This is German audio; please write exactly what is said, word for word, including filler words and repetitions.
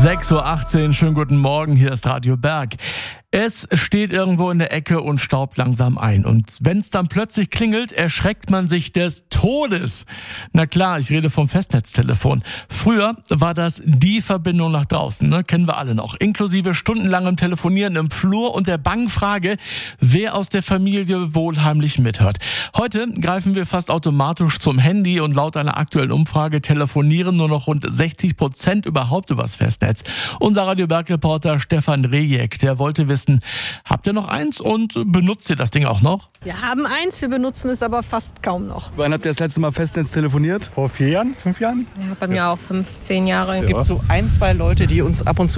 sechs Uhr achtzehn, schönen guten Morgen, hier ist Radio Berg. Es steht irgendwo in der Ecke und staubt langsam ein. Und wenn es dann plötzlich klingelt, erschreckt man sich des Todes. Na klar, ich rede vom Festnetztelefon. Früher war das die Verbindung nach draußen, ne? Kennen wir alle noch. Inklusive stundenlangem Telefonieren im Flur und der bangen Frage, wer aus der Familie wohl heimlich mithört. Heute greifen wir fast automatisch zum Handy und laut einer aktuellen Umfrage telefonieren nur noch rund sechzig Prozent überhaupt übers Festnetz. Unser Radio Berg-Reporter Stefan Rejek, der wollte wissen, habt ihr noch eins und benutzt ihr das Ding auch noch? Wir haben eins, wir benutzen es aber fast kaum noch. Wann habt ihr das letzte Mal Festnetz telefoniert? Vor vier Jahren, fünf Jahren? Ja, bei mir auch fünf, zehn Jahre. Ja. Es gibt so ein, zwei Leute, die uns ab und zu